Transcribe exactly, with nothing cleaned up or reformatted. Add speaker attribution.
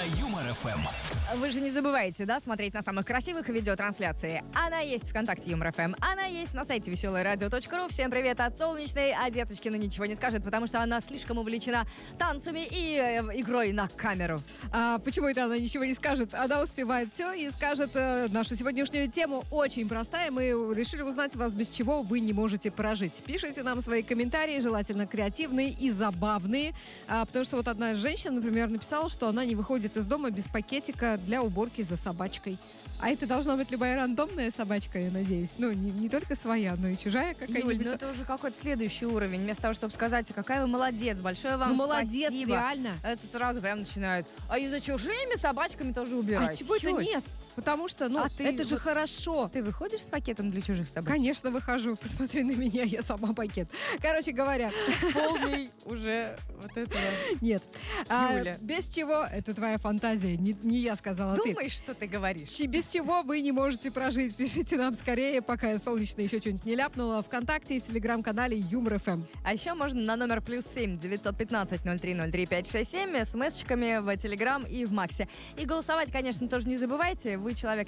Speaker 1: Юмор эф эм.
Speaker 2: Вы же не забывайте, да, смотреть на самых красивых видеотрансляции. Она есть ВКонтакте Юмор эф эм, она есть на сайте веселое радио точка ру. Всем привет от Солнечной, а Деточкина ничего не скажет, потому что она слишком увлечена танцами и э, игрой на камеру.
Speaker 3: А почему это она ничего не скажет? Она успевает все и скажет э, нашу сегодняшнюю тему очень простая. Мы решили узнать вас, без чего вы не можете прожить. Пишите нам свои комментарии, желательно креативные и забавные. А, потому что вот одна женщина, например, написала, что она не выходит из дома без пакетика для уборки за собачкой. А это должна быть любая рандомная собачка, я надеюсь. Ну, не, не только своя, но и чужая какая-нибудь.
Speaker 2: Юль, ну это уже какой-то следующий уровень. Вместо того, чтобы сказать, какая вы молодец, большое вам
Speaker 3: ну,
Speaker 2: спасибо.
Speaker 3: молодец, реально.
Speaker 2: Это сразу прям начинают. А и за чужими собачками тоже убирать.
Speaker 3: А чего это
Speaker 2: Юль,
Speaker 3: нет? Потому что, ну,
Speaker 2: А ты
Speaker 3: это же
Speaker 2: вот-
Speaker 3: хорошо.
Speaker 2: Ты выходишь с пакетом для чужих собак?
Speaker 3: Конечно, выхожу. Посмотри на меня, я сама пакет. Короче говоря,
Speaker 2: Полный уже вот этого.
Speaker 3: нет. А,
Speaker 2: Юля.
Speaker 3: без чего, это твоя фантазия, не, не я сказала, ты.
Speaker 2: Думаешь, что ты говоришь?
Speaker 3: Чи- Без чего вы не можете прожить? Пишите нам скорее, пока я солнечно еще что-нибудь не ляпнула. ВКонтакте и в телеграм-канале Юмор эф эм.
Speaker 2: А еще можно на номер плюс семь девятьсот пятнадцать ноль три ноль три пять шесть семь смс-очками в Телеграм и в Максе. И голосовать, конечно, тоже не забывайте. Вы человек